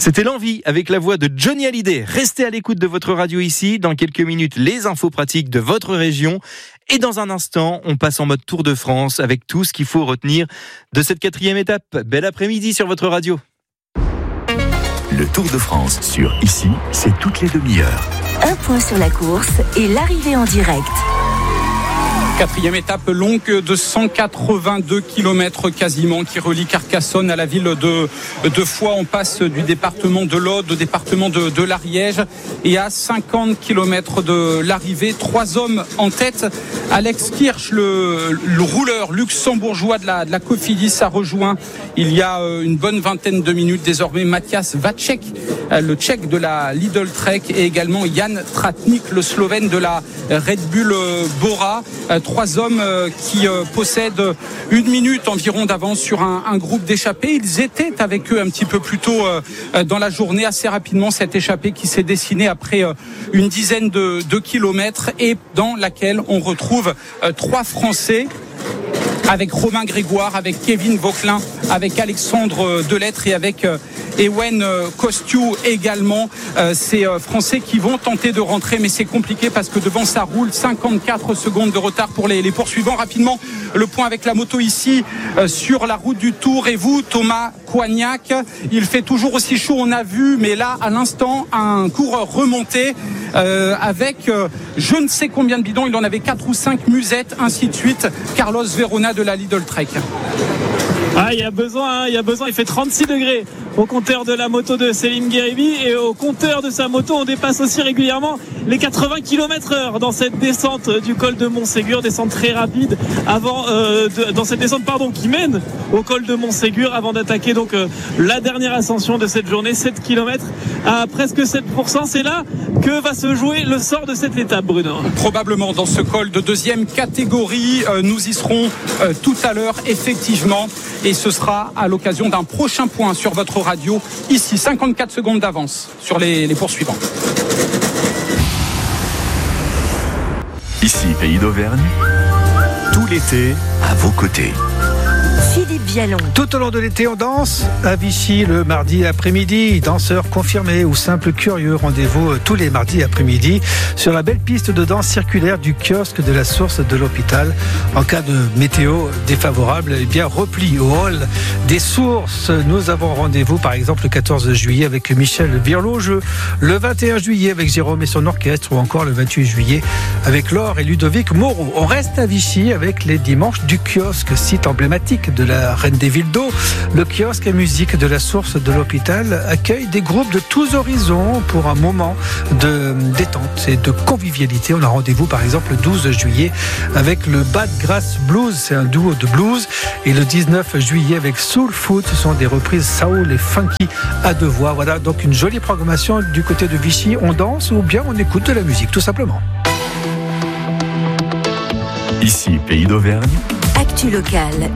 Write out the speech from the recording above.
C'était l'envie avec la voix de Johnny Hallyday. Restez à l'écoute de votre radio ici. Dans quelques minutes, les infos pratiques de votre région. Et dans un instant, on passe en mode Tour de France avec tout ce qu'il faut retenir de cette 4e étape. Bel après-midi sur votre radio. Le Tour de France sur Ici, c'est toutes les demi-heures. Un point sur la course et l'arrivée en direct. 4e étape longue de 182 km quasiment qui relie Carcassonne à la ville de Foix. On passe du département de l'Aude au département de l'Ariège et à 50 km de l'arrivée. 3 hommes en tête. Alex Kirch, le rouleur luxembourgeois de la Cofidis, a rejoint il y a une bonne vingtaine de minutes désormais Matthias Vacek, le Tchèque de la Lidl Trek, et également Jan Tratnik, le Slovène de la Red Bull Bora. 3 hommes qui possèdent 1 minute environ d'avance sur un groupe d'échappés. Ils étaient avec eux un petit peu plus tôt dans la journée. Assez rapidement, cette échappée qui s'est dessinée après une dizaine de kilomètres et dans laquelle on retrouve 3 Français, avec Romain Grégoire, avec Kevin Vauquelin, avec Alexandre Delettre et avec Ewen Kostiou également. Ces Français qui vont tenter de rentrer, mais c'est compliqué parce que devant ça roule. 54 secondes de retard pour les poursuivants. Rapidement, le point avec la moto ici sur la route du Tour. Et vous, Thomas Coignac, il fait toujours aussi chaud, on a vu, mais là, à l'instant, un coureur remonté avec je ne sais combien de bidons. Il en avait 4 ou 5 musettes, ainsi de suite. Carlos Verona de la Lidl Trek. Il y a besoin, il fait 36 degrés au compteur de la moto de Céline Guéribi, et au compteur de sa moto on dépasse aussi régulièrement les 80 km/h dans cette descente du col de Montségur, descente très rapide dans cette descente qui mène au col de Montségur avant d'attaquer donc la dernière ascension de cette journée, 7 km à presque 7%. C'est là que va se jouer le sort de cette étape, Bruno. Probablement dans ce col de 2e catégorie, nous y serons tout à l'heure effectivement, et ce sera à l'occasion d'un prochain point sur votre radio ici. 54 secondes d'avance sur les poursuivants. Ici, Pays d'Auvergne, tout l'été à vos côtés. Philippe Vialon. Tout au long de l'été, on danse à Vichy le mardi après-midi. Danseurs confirmés ou simples curieux, rendez-vous tous les mardis après-midi sur la belle piste de danse circulaire du kiosque de la source de l'hôpital. En cas de météo défavorable, repli au hall des sources. Nous avons rendez-vous par exemple le 14 juillet avec Michel Birlot, le 21 juillet avec Jérôme et son orchestre, ou encore le 28 juillet avec Laure et Ludovic Moreau. On reste à Vichy avec les dimanches du kiosque, site emblématique de la Reine des Villes d'Eau. Le kiosque à musique de la source de l'hôpital accueille des groupes de tous horizons pour un moment de détente et de convivialité. On a rendez-vous par exemple le 12 juillet avec le Bad Grass Blues, c'est un duo de blues, et le 19 juillet avec Soul Food, ce sont des reprises soul et funky à 2 voix. Voilà donc une jolie programmation du côté de Vichy. On danse ou bien on écoute de la musique, tout simplement. Ici, Pays d'Auvergne. Actu locale.